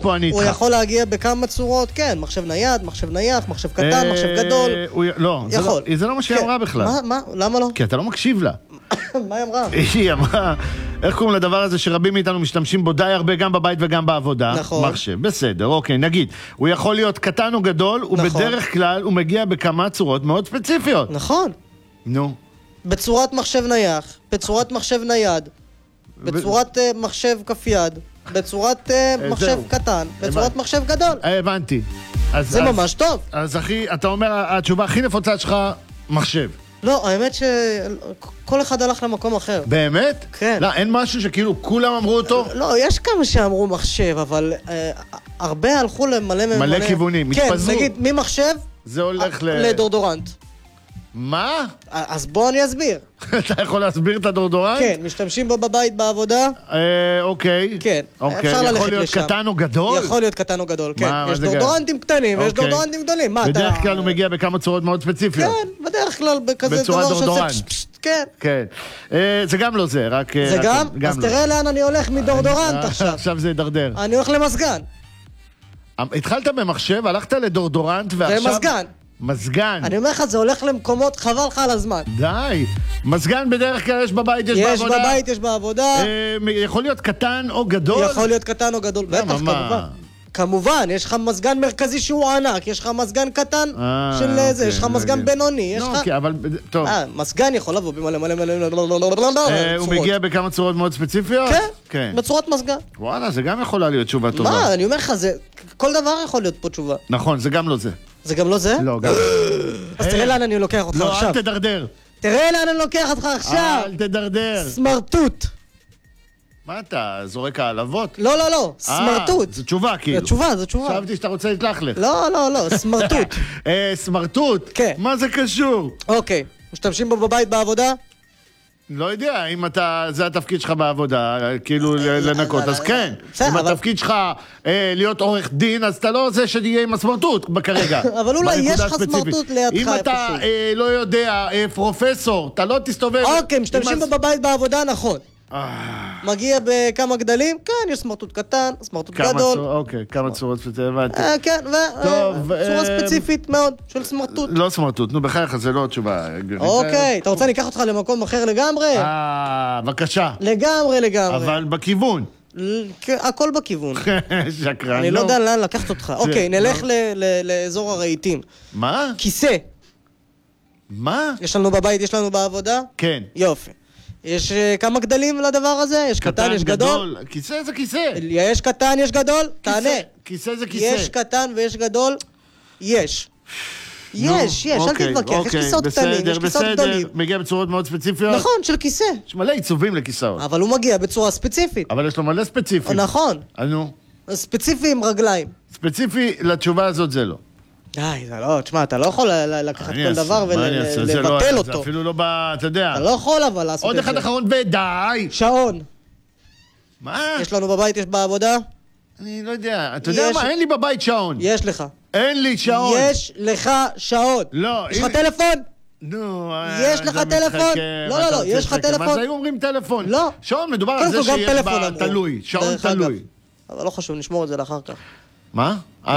פה אני איתך. הוא יכול להגיע בכמה צורות, כן, מחשב נייד, מחשב נייח, מחשב קטן, מחשב גדול. לא, זה לא מה שהיא אמרה בכלל. מה? למה לא? כי אתה לא מקשיב לה. מה היא אמרה? היא אמרה, איך קוראים לדבר הזה שרבים מאיתנו משתמשים בו די הרבה גם בבית וגם בעבודה? נכון. מחשב, בסדר, אוקיי, נגיד, הוא יכול להיות קטן או גדול, ובדרך כלל הוא מגיע בכמה צורות מאוד ספציפיות. נכון. נו. בצורת מחשב נייח, בצורת מחשב נייד, בצורת מחשב כף יד, בצורת מחשב קטן, בצורת מחשב גדול. הבנתי. זה ממש טוב. אז אחי, אתה אומר, התשובה הכי נפוצה שלך, מחשב. לא, האמת שכל אחד הלך למקום אחר. באמת? כן. לא, אין משהו שכאילו כולם אמרו אותו? לא, יש כמה שאמרו מחשב, אבל הרבה הלכו למלא מלא כיוונים, התפזרו. כן, נגיד, ממחשב זה הולך לדורדורנט. מה? אז בוא אני אסביר. אתה יכול להסביר את הדורדורנט? כן, משתמשים בו בבית בעבודה. אוקיי. כן, אפשר ללכת לשם. יכול להיות קטן או גדול? יכול להיות קטן או גדול, כן. יש דורדורנטים קטנים ויש דורדורנטים גדולים. בדרך כלל הוא מגיע בכמה צורות מאוד ספציפיות. כן, בדרך כלל בכזה בצורת דורדורנט. כן. כן. זה גם לא זה, רק... זה גם? אז תראה לאן אני הולך מדורדורנט עכשיו. עכשיו זה ידרדר. אני הולך למסגן. התחלת במחשב, הלכת לדורדורנט ועכשיו... ומסגן. מזגן. אני אומר לך, זה הולך למקומות, חבל לך על הזמן. די. מזגן בדרך כלל יש בבית, יש בעבודה. יש בבית, יש בעבודה. יכול להיות קטן או גדול? יכול להיות קטן או גדול. בטח, כמובן. כמובן, יש לך מזגן מרכזי שהוא ענק, יש לך מזגן קטן של זה, יש לך מזגן בינוני, יש לך... לא, אבל... טוב. מזגן יכול לבוא במלא מלא מלא... הוא מגיע בכמה צורות מאוד ספציפיות? כן, בצורת מזגן. וואלה, זה גם יכולה להיות תשובה טובה. מה? אני אומר לך, כל דבר יכול להיות פה תשובה. נכון, זה גם לא זה. זה גם לא זה? לא, גם. אז תראה לאן אני לוקח אותך עכשיו. לא, אל תדרדר. תראה לאן אני לוקח אותך עכשיו. אל תדרדר. סמרטוט. מה אתה, זורק העלבות? לא, לא, לא, סמרטוט. זו תשובה, כאילו. זו תשובה, זו תשובה. חשבתי שאתה רוצה להתלכלך. לא, לא, לא, סמרטוט. סמרטוט? כן. מה זה קשור? אוקיי, משתמשים בו בבית בעבודה? לא יודע, אם זה התפקיד שלך בעבודה, כאילו לנקות, אז כן. אם התפקיד שלך להיות עורך דין, אז אתה לא זה שתהיה עם הסמרטוט כרגע. אבל אולי יש לך סמרטוט לידך איפשהו. אם אתה לא יודע, פרופסור, אתה לא תסתובב... אוקיי, משתמשים בו בבית בעבודה, נכון. מגיע בכמה גדלים, כן, יש סמרטוט קטן, סמרטוט גדול. אוקיי, כמה צורות ספציפיות. כן, וצורה ספציפית מאוד של סמרטוט. לא סמרטוט, נו בחייך, זה לא תשובה. אוקיי, אתה רוצה אני אקח אותך למקום אחר לגמרי? בבקשה. לגמרי, לגמרי. אבל בכיוון. הכל בכיוון. שקרן. אני לא יודע לאן לקחת אותך. אוקיי, נלך לאזור הרהיטים. מה? כיסא. מה? יש לנו בבית, יש לנו בעבודה? כן. יופי. יש כמה גדלים לדבר הזה? יש קטן, יש גדול? כיסא זה כיסא. יש קטן, יש גדול? תענה. כיסא זה כיסא. יש קטן ויש גדול? יש. יש, אל תתווכח. יש כיסאות קטנים, יש כיסאות גדולים. מגיע בצורות מאוד ספציפיות? נכון, של כיסא. יש מלא עיצובים לכיסאות. אבל הוא מגיע בצורה ספציפית. אבל יש לו מלא ספציפיים. נכון. נו. ספציפי עם רגליים. ספציפי לתשובה הזאת זה לא. די, זה לא, תשמע, אתה לא יכול לקחת כל דבר ולבטל אותו. זה אפילו לא אתה יודע. אתה לא יכול אבל לעשות את זה. עוד אחד אחרון ודי. שעון. מה? יש לנו בבית, יש בעבודה? אני לא יודע. אתה יודע מה? אין לי בבית שעון. יש לך. אין לי שעון. יש לך שעון. לא. יש לך טלפון? נו, יש לך טלפון? לא, לא, לא, יש לך טלפון? מה זה היו אומרים טלפון? לא. שעון מדובר על זה שיש בה תלוי. שעון תלוי. אבל לא חשוב, נשמור את זה לאחר כך. מה?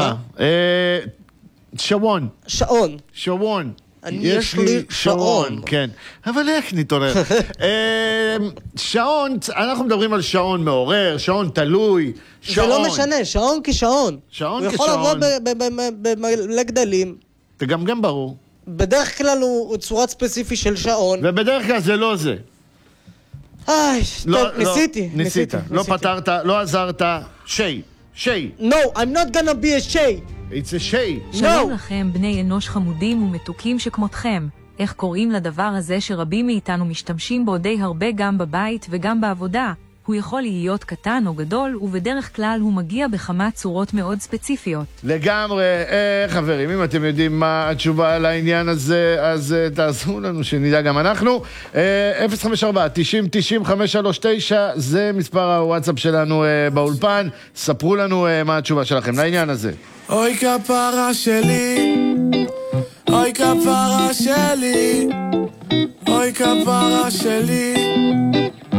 שעון. שעון. שעון. יש לי שעון. כן. אבל איך נתעורר? שעון, אנחנו מדברים על שעון מעורר, שעון תלוי, שעון. זה לא משנה, שעון כשעון. שעון כשעון. הוא יכול לבוא במלא גדלים. זה גם ברור. בדרך כלל הוא צורת ספציפי של שעון. ובדרך כלל זה לא זה. טוב, ניסיתי. לא פתרת, לא עזרת. שי. No, I'm not gonna be a shay. It's a shay. שלום לכם, בני אנוש חמודים ומתוקים שכמותכם. איך קוראים לדבר הזה שרבים מאיתנו משתמשים בו די הרבה גם בבית וגם בעבודה? הוא יכול להיות קטן או גדול, ובדרך כלל הוא מגיע בכמה צורות מאוד ספציפיות. לגמרי, חברים, אם אתם יודעים מה התשובה לעניין הזה, אז תעזרו לנו שנדע גם אנחנו. 054-90-90-539, זה מספר הוואטסאפ שלנו באולפן. ספרו לנו מה התשובה שלכם לעניין הזה. אוי כפרה שלי, אוי כפרה שלי, אוי כפרה שלי.